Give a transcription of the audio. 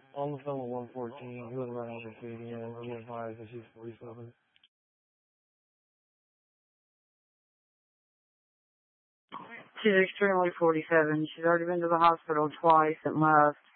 On the phone with 114, he was right on the stadium. I'm advised that she's 47. She's extremely 47. She's already been to the hospital twice and left.